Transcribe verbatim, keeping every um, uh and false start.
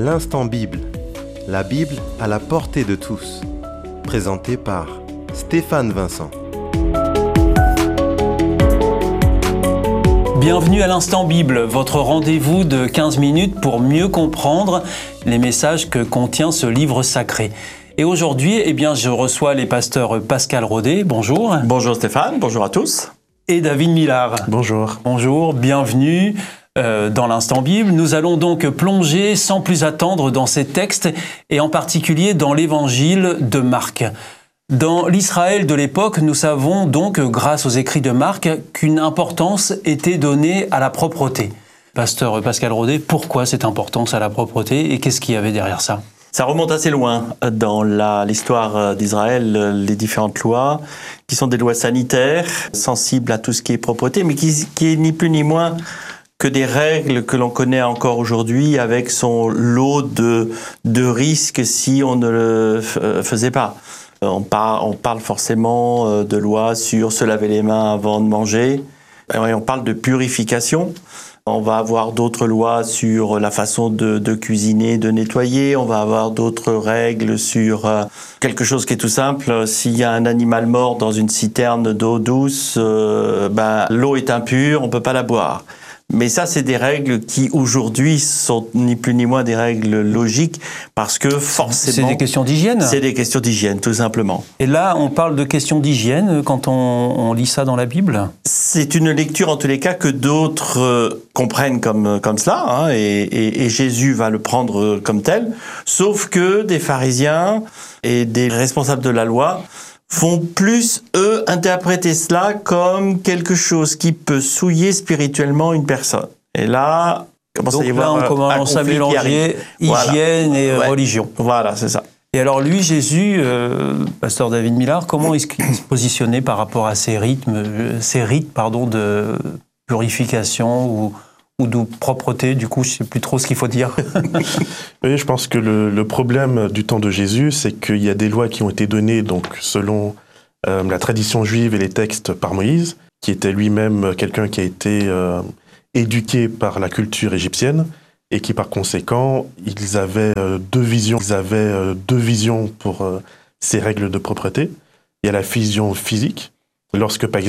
L'Instant Bible, la Bible à la portée de tous. Présenté par Stéphane Vincent. Bienvenue à l'Instant Bible, votre rendez-vous de quinze minutes pour mieux comprendre les messages que contient ce livre sacré. Et aujourd'hui, eh bien, je reçois les pasteurs Pascal Rodet, bonjour. Bonjour Stéphane, bonjour à tous. Et David Millard. Bonjour. Bonjour, bienvenue euh, dans l'Instant Bible. Nous allons donc plonger sans plus attendre dans ces textes et en particulier dans l'évangile de Marc. Dans l'Israël de l'époque, nous savons donc, grâce aux écrits de Marc, qu'une importance était donnée à la propreté. Pasteur Pascal Rodet, pourquoi cette importance à la propreté et qu'est-ce qu'il y avait derrière ça ? Ça remonte assez loin dans la, l'histoire d'Israël, les différentes lois, qui sont des lois sanitaires, sensibles à tout ce qui est propreté, mais qui, qui est ni plus ni moins que des règles que l'on connaît encore aujourd'hui avec son lot de, de risques si on ne le faisait pas. On parle, on parle forcément de lois sur se laver les mains avant de manger, et on parle de purification. On va avoir d'autres lois sur la façon de, de cuisiner, de nettoyer. On va avoir d'autres règles sur euh, quelque chose qui est tout simple. S'il y a un animal mort dans une citerne d'eau douce, euh, ben, l'eau est impure, on ne peut pas la boire. Mais ça, c'est des règles qui, aujourd'hui, sont ni plus ni moins des règles logiques parce que forcément... C'est des questions d'hygiène ? C'est des questions d'hygiène, tout simplement. Et là, on parle de questions d'hygiène quand on, on lit ça dans la Bible ? C'est une lecture, en tous les cas, que d'autres euh, comprennent comme, comme cela, hein, et, et, et Jésus va le prendre comme tel, sauf que des pharisiens et des responsables de la loi vont plus, eux, interpréter cela comme quelque chose qui peut souiller spirituellement une personne. Et là, commence Donc à y là, avoir on commence à mélanger hygiène voilà. et ouais. religion. Voilà, c'est ça. Et alors lui, Jésus, euh, pasteur David Millard, comment est-ce qu'il se positionnait par rapport à ces rythmes, ces rites, pardon, de purification ou ou de propreté, du coup, je ne sais plus trop ce qu'il faut dire. Oui, je pense que le, le problème du temps de Jésus, c'est qu'il y a des lois qui ont été données donc, selon euh, la tradition juive et les textes par Moïse, qui était lui-même quelqu'un qui a été euh, éduqué par la culture égyptienne, et qui, par conséquent, ils avaient euh, deux visions. Ils avaient euh, deux visions pour euh, ces règles de propreté. Il y a la vision physique, lorsque, par